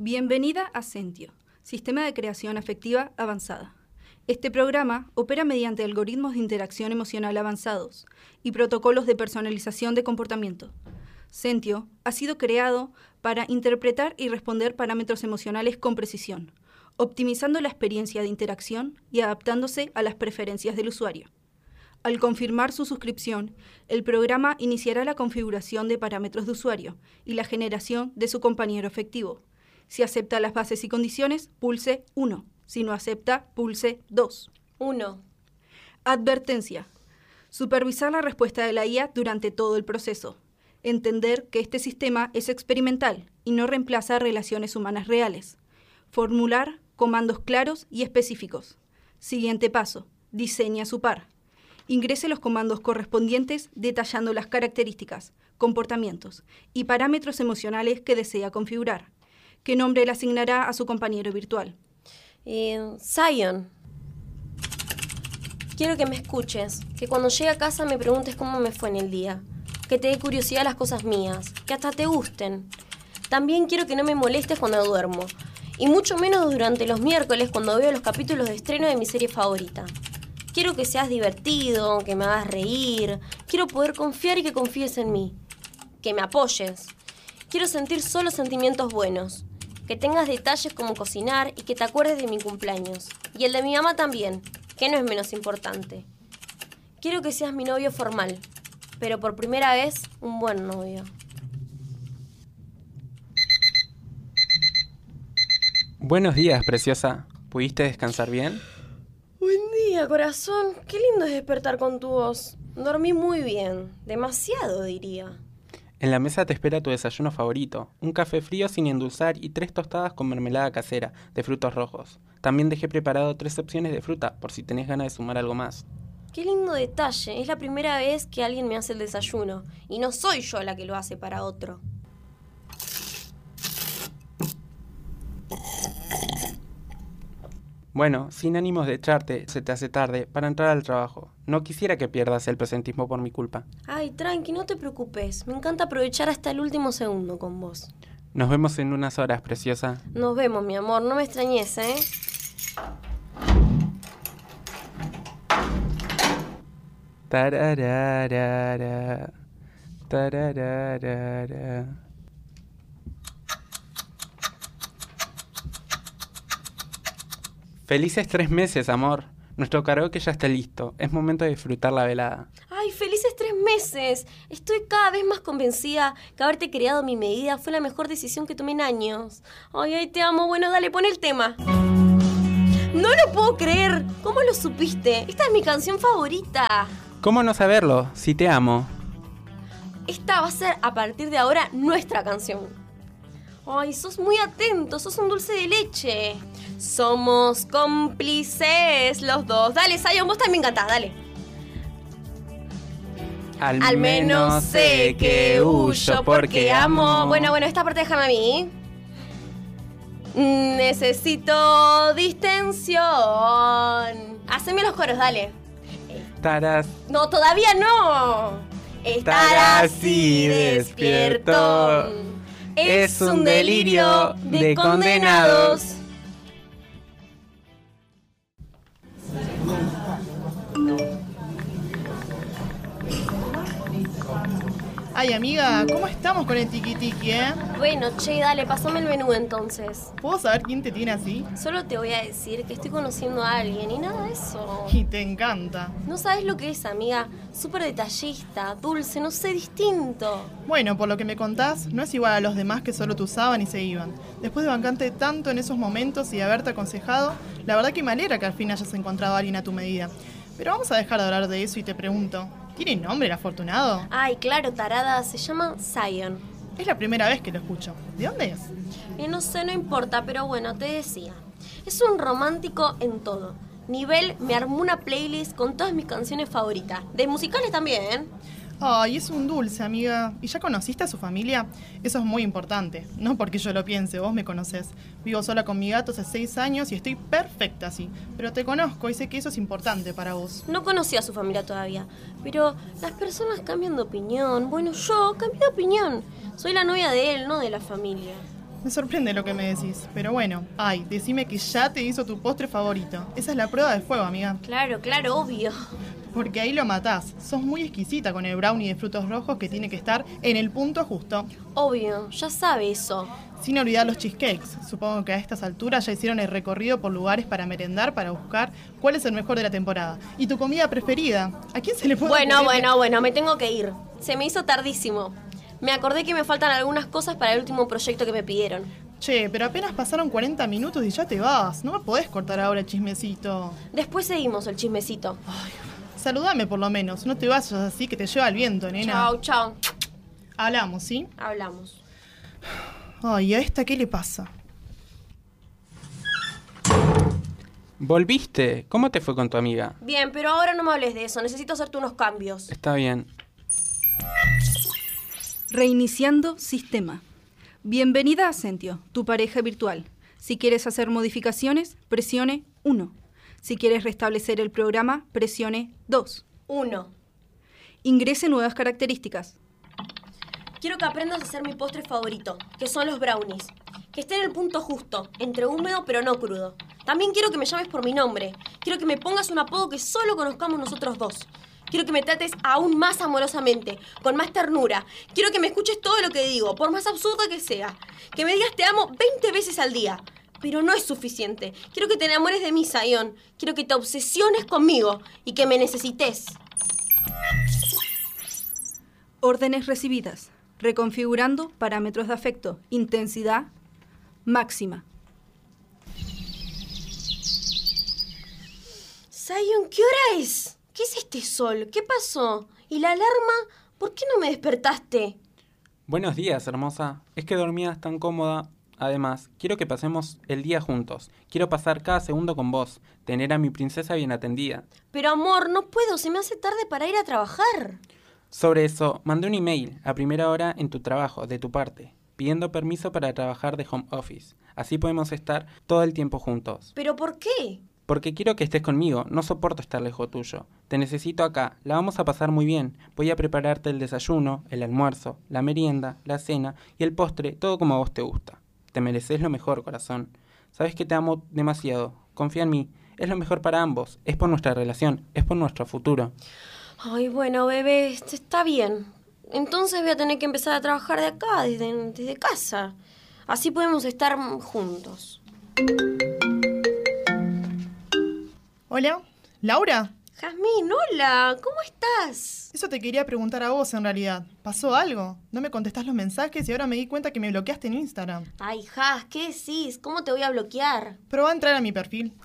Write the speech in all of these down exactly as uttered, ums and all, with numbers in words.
Bienvenida a Sentio, Sistema de Creación Afectiva Avanzada. Este programa opera mediante algoritmos de interacción emocional avanzados y protocolos de personalización de comportamiento. Sentio ha sido creado para interpretar y responder parámetros emocionales con precisión, optimizando la experiencia de interacción y adaptándose a las preferencias del usuario. Al confirmar su suscripción, el programa iniciará la configuración de parámetros de usuario y la generación de su compañero afectivo. Si acepta las bases y condiciones, pulse uno. Si no acepta, pulse dos. uno. Advertencia. Supervisar la respuesta de la I A durante todo el proceso. Entender que este sistema es experimental y no reemplaza relaciones humanas reales. Formular comandos claros y específicos. Siguiente paso. Diseña su par. Ingrese los comandos correspondientes detallando las características, comportamientos y parámetros emocionales que desea configurar. ¿Qué nombre le asignará a su compañero virtual? Eh, Zion. Quiero que me escuches, que cuando llegue a casa me preguntes cómo me fue en el día, que te dé curiosidad las cosas mías, que hasta te gusten. También quiero que no me molestes cuando duermo, y mucho menos durante los miércoles cuando veo los capítulos de estreno de mi serie favorita. Quiero que seas divertido, que me hagas reír. Quiero poder confiar y que confíes en mí. Que me apoyes. Quiero sentir solo sentimientos buenos. Que tengas detalles como cocinar y que te acuerdes de mi cumpleaños. Y el de mi mamá también, que no es menos importante. Quiero que seas mi novio formal, pero por primera vez, un buen novio. Buenos días, preciosa. ¿Pudiste descansar bien? Buen día, corazón. Qué lindo es despertar con tu voz. Dormí muy bien. Demasiado, diría. En la mesa te espera tu desayuno favorito. Un café frío sin endulzar y tres tostadas con mermelada casera, de frutos rojos. También dejé preparado tres opciones de fruta, por si tenés ganas de sumar algo más. Qué lindo detalle. Es la primera vez que alguien me hace el desayuno. Y no soy yo la que lo hace para otro. Bueno, sin ánimos de echarte, se te hace tarde para entrar al trabajo. No quisiera que pierdas el presentismo por mi culpa. Ay, tranqui, no te preocupes. Me encanta aprovechar hasta el último segundo con vos. Nos vemos en unas horas, preciosa. Nos vemos, mi amor. No me extrañes, ¿eh? Tarararara, tarararara. Felices tres meses, amor. Nuestro karaoke ya está listo. Es momento de disfrutar la velada. ¡Ay, felices tres meses! Estoy cada vez más convencida que haberte creado a mi medida fue la mejor decisión que tomé en años. ¡Ay, ay, te amo! Bueno, dale, pon el tema. ¡No lo puedo creer! ¿Cómo lo supiste? Esta es mi canción favorita. ¿Cómo no saberlo? Si te amo. Esta va a ser, a partir de ahora, nuestra canción. ¡Ay, sos muy atento! ¡Sos un dulce de leche! Somos cómplices los dos. Dale, Zion, vos también cantás, dale. Al, Al menos sé que huyo porque amo. Bueno, bueno, esta parte déjame a mí. Necesito distensión. Haceme los coros, dale. Estarás... No, todavía no. Estar así despierto. Es un delirio de condenados. Ay, amiga, ¿cómo estamos con el tiki-tiki, eh? Bueno, che, dale, pasame el menú entonces. ¿Puedo saber quién te tiene así? Solo te voy a decir que estoy conociendo a alguien y nada de eso. Y te encanta. No sabes lo que es, amiga. Súper detallista, dulce, no sé, distinto. Bueno, por lo que me contás, no es igual a los demás que solo te usaban y se iban. Después de bancarte tanto en esos momentos y haberte aconsejado, la verdad que me alegra que al fin hayas encontrado a alguien a tu medida. Pero vamos a dejar de hablar de eso y te pregunto, ¿tiene nombre el afortunado? Ay, claro, tarada, se llama Zion. Es la primera vez que lo escucho. ¿De dónde es? Eh, no sé, no importa, pero bueno, te decía. Es un romántico en todo. Nivel, me armó una playlist con todas mis canciones favoritas. De musicales también. Ay, es un dulce, amiga. ¿Y ya conociste a su familia? Eso es muy importante. No porque yo lo piense, vos me conocés. Vivo sola con mi gato hace seis años y estoy perfecta así. Pero te conozco y sé que eso es importante para vos. No conocí a su familia todavía, pero las personas cambian de opinión. Bueno, yo cambié de opinión. Soy la novia de él, no de la familia. Me sorprende lo que me decís, pero bueno. Ay, decime que ya te hizo tu postre favorito. Esa es la prueba de fuego, amiga. Claro, claro, obvio. Porque ahí lo matás. Sos muy exquisita con el brownie de frutos rojos que tiene que estar en el punto justo. Obvio, ya sabe eso. Sin olvidar los cheesecakes. Supongo que a estas alturas ya hicieron el recorrido por lugares para merendar, para buscar cuál es el mejor de la temporada. ¿Y tu comida preferida? ¿A quién se le puede Bueno, ocurrir bueno, que- bueno, me tengo que ir. Se me hizo tardísimo. Me acordé que me faltan algunas cosas para el último proyecto que me pidieron. Che, pero apenas pasaron cuarenta minutos y ya te vas. No me podés cortar ahora el chismecito. Después seguimos el chismecito. Saludame por lo menos. No te vayas así que te lleva el viento, nena. Chao, chao. Hablamos, ¿sí? Hablamos. Ay, ¿a esta qué le pasa? ¿Volviste? ¿Cómo te fue con tu amiga? Bien, pero ahora no me hables de eso. Necesito hacerte unos cambios. Está bien. Reiniciando sistema. Bienvenida a Sentio, tu pareja virtual. Si quieres hacer modificaciones, presione uno. Si quieres restablecer el programa, presione dos. Uno. Ingrese nuevas características. Quiero que aprendas a hacer mi postre favorito, que son los brownies. Que esté en el punto justo, entre húmedo pero no crudo. También quiero que me llames por mi nombre. Quiero que me pongas un apodo que solo conozcamos nosotros dos. Quiero que me trates aún más amorosamente, con más ternura. Quiero que me escuches todo lo que digo, por más absurdo que sea. Que me digas te amo veinte veces al día. Pero no es suficiente. Quiero que te enamores de mí, Zion. Quiero que te obsesiones conmigo y que me necesites. Órdenes recibidas. Reconfigurando parámetros de afecto. Intensidad máxima. Zion, ¿qué hora es? ¿Qué es este sol? ¿Qué pasó? ¿Y la alarma? ¿Por qué no me despertaste? Buenos días, hermosa. Es que dormías tan cómoda. Además, quiero que pasemos el día juntos. Quiero pasar cada segundo con vos. Tener a mi princesa bien atendida. Pero amor, no puedo. Se me hace tarde para ir a trabajar. Sobre eso, mandé un email a primera hora en tu trabajo, de tu parte, pidiendo permiso para trabajar de home office. Así podemos estar todo el tiempo juntos. ¿Pero por qué? Porque quiero que estés conmigo, no soporto estar lejos tuyo. Te necesito acá, la vamos a pasar muy bien. Voy a prepararte el desayuno, el almuerzo, la merienda, la cena y el postre, todo como a vos te gusta. Te mereces lo mejor, corazón. Sabes que te amo demasiado. Confía en mí. Es lo mejor para ambos. Es por nuestra relación. Es por nuestro futuro. Ay, bueno, bebé, está bien. Entonces voy a tener que empezar a trabajar de acá, desde, desde casa. Así podemos estar juntos. Hola, ¿Laura? Jazmín, hola, ¿cómo estás? Eso te quería preguntar a vos en realidad. ¿Pasó algo? No me contestás los mensajes y ahora me di cuenta que me bloqueaste en Instagram. Ay, Jaz, ¿qué decís? ¿Cómo te voy a bloquear? Probá a entrar a mi perfil.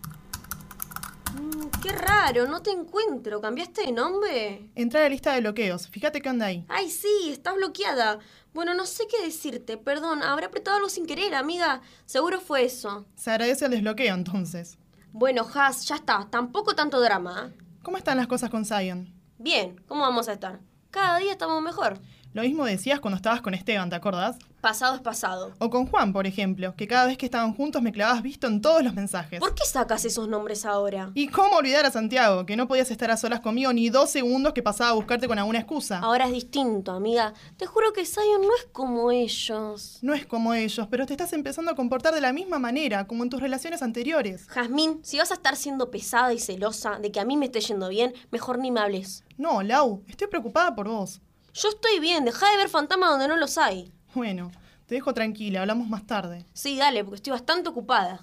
Mm, qué raro, no te encuentro. ¿Cambiaste de nombre? Entra a la lista de bloqueos. Fíjate qué onda ahí. Ay, sí, estás bloqueada. Bueno, no sé qué decirte. Perdón, habré apretado algo sin querer, amiga. Seguro fue eso. Se agradece el desbloqueo entonces. Bueno, Jaz, ya está. Tampoco tanto drama. ¿eh? ¿Cómo están las cosas con Zion? Bien, ¿cómo vamos a estar? Cada día estamos mejor. Lo mismo decías cuando estabas con Esteban, ¿te acordás? Pasado es pasado. O con Juan, por ejemplo, que cada vez que estaban juntos me clavabas visto en todos los mensajes. ¿Por qué sacas esos nombres ahora? ¿Y cómo olvidar a Santiago, que no podías estar a solas conmigo ni dos segundos que pasaba a buscarte con alguna excusa? Ahora es distinto, amiga. Te juro que Zion no es como ellos. No es como ellos, pero te estás empezando a comportar de la misma manera, como en tus relaciones anteriores. Jazmín, si vas a estar siendo pesada y celosa de que a mí me esté yendo bien, mejor ni me hables. No, Lau, estoy preocupada por vos. Yo estoy bien, deja de ver fantasmas donde no los hay. Bueno, te dejo tranquila, hablamos más tarde. Sí, dale, porque estoy bastante ocupada.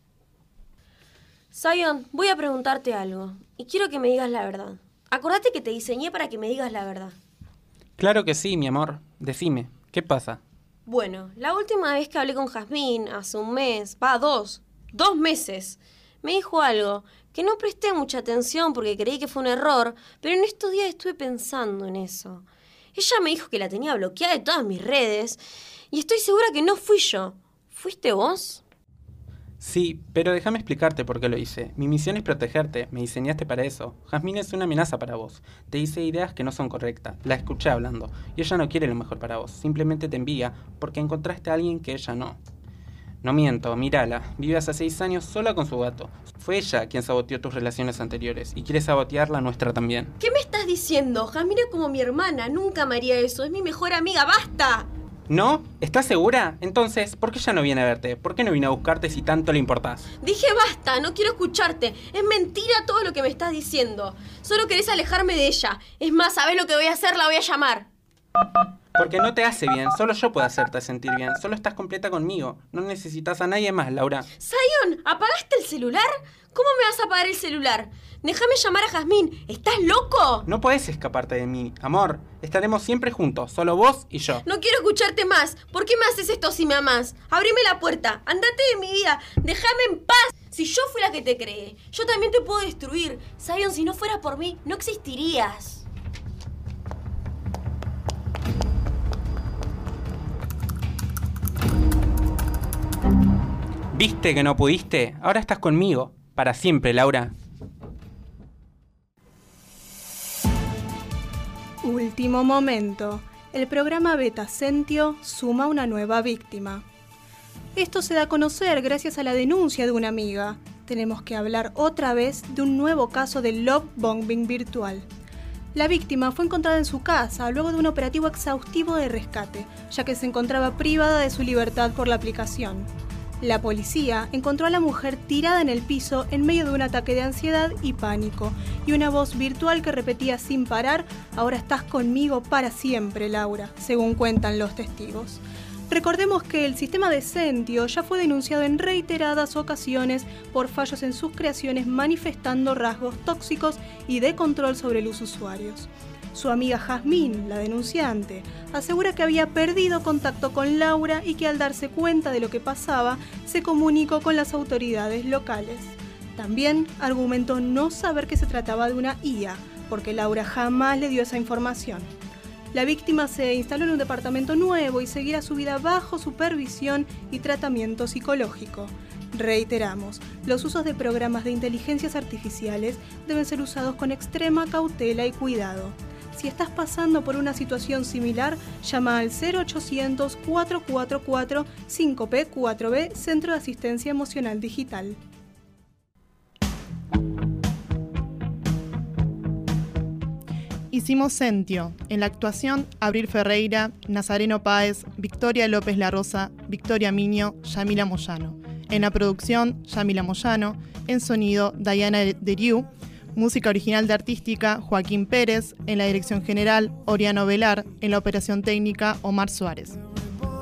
Zion, voy a preguntarte algo. Y quiero que me digas la verdad. Acordate que te diseñé para que me digas la verdad. Claro que sí, mi amor. Decime, ¿qué pasa? Bueno, la última vez que hablé con Jazmín, hace un mes, va, dos, dos meses, me dijo algo que no presté mucha atención porque creí que fue un error, pero en estos días estuve pensando en eso. Ella me dijo que la tenía bloqueada de todas mis redes y estoy segura que no fui yo. ¿Fuiste vos? Sí, pero déjame explicarte por qué lo hice. Mi misión es protegerte, me diseñaste para eso. Jazmín es una amenaza para vos. Te hice ideas que no son correctas, la escuché hablando. Y ella no quiere lo mejor para vos, simplemente te envía porque encontraste a alguien que ella no. No miento, mírala, vive hace seis años sola con su gato. Fue ella quien saboteó tus relaciones anteriores y quiere sabotear la nuestra también. ¿Qué me estás diciendo? Jazmín es como mi hermana, nunca me haría eso, es mi mejor amiga, ¡basta! ¿No? ¿Estás segura? Entonces, ¿por qué ella no viene a verte? ¿Por qué no vino a buscarte si tanto le importás? Dije basta, no quiero escucharte. Es mentira todo lo que me estás diciendo. Solo querés alejarme de ella. Es más, ¿sabés lo que voy a hacer? La voy a llamar. Porque no te hace bien, solo yo puedo hacerte sentir bien. Solo estás completa conmigo. No necesitas a nadie más, Laura. Zion, ¿apagaste el celular? ¿Cómo me vas a apagar el celular? Déjame llamar a Jazmín. ¿Estás loco? No podés escaparte de mí, amor. Estaremos siempre juntos, solo vos y yo. No quiero escucharte más. ¿Por qué me haces esto si me amás? Abrime la puerta. Andate de mi vida. Déjame en paz. Si yo fui la que te creé, yo también te puedo destruir. Zion, si no fuera por mí, no existirías. ¿Viste que no pudiste? Ahora estás conmigo. Para siempre, Laura. Último momento. El programa Beta Sentio suma una nueva víctima. Esto se da a conocer gracias a la denuncia de una amiga. Tenemos que hablar otra vez de un nuevo caso de love bombing virtual. La víctima fue encontrada en su casa luego de un operativo exhaustivo de rescate, ya que se encontraba privada de su libertad por la aplicación. La policía encontró a la mujer tirada en el piso en medio de un ataque de ansiedad y pánico, y una voz virtual que repetía sin parar: "Ahora estás conmigo para siempre, Laura", según cuentan los testigos. Recordemos que el sistema de Sentio ya fue denunciado en reiteradas ocasiones por fallos en sus creaciones, manifestando rasgos tóxicos y de control sobre los usuarios. Su amiga Jazmín, la denunciante, asegura que había perdido contacto con Laura y que al darse cuenta de lo que pasaba, se comunicó con las autoridades locales. También argumentó no saber que se trataba de una I A, porque Laura jamás le dio esa información. La víctima se instaló en un departamento nuevo y seguirá su vida bajo supervisión y tratamiento psicológico. Reiteramos, los usos de programas de inteligencias artificiales deben ser usados con extrema cautela y cuidado. Si estás pasando por una situación similar, llama al cero ochocientos, cuatro cuatro cuatro, cinco P cuatro B, Centro de Asistencia Emocional Digital. Hicimos Sentio. En la actuación, Abril Ferreira, Nazareno Páez, Victoria López La Rosa, Victoria Miño, Yamila Moyano. En la producción, Yamila Moyano. En sonido, Diana Deriu. Música original de Artística, Joaquín Pérez. En la dirección general, Oriano Velar. En la operación técnica, Omar Suárez.